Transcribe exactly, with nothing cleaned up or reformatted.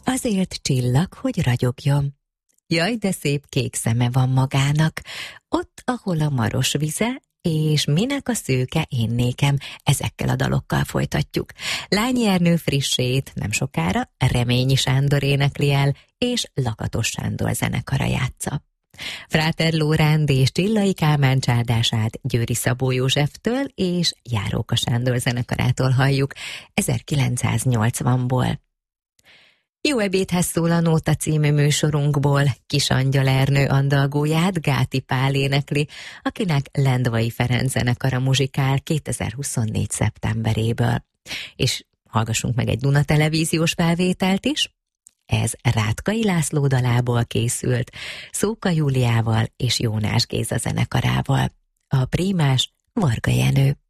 Azért csillag, hogy ragyogjon. Jaj, de szép kék szeme van magának, ott, ahol a maros vize, és minek a szőke én nékem, ezekkel a dalokkal folytatjuk. Lányi Ernő frissét nem sokára Reményi Sándor énekli el, és Lakatos Sándor zenekara játsza. Fráter Lóránd és Csillai Kálmán csárdását Győri Szabó Józseftől és Járóka Sándor zenekarától halljuk ezerkilencszáznyolcvanból. Jó ebédhez szól a Nóta című műsorunkból. Kis Angyal Ernő andalgóját Gáti Pál énekli, akinek Lendvai Ferenc zenekara muzsikál kétezer-huszonnégy. szeptemberéből. És hallgassunk meg egy Duna televíziós felvételt is. Ez Rátkai László dalából készült, Szóka Júliával és Jónás Géza zenekarával. A prímás Varga Jenő.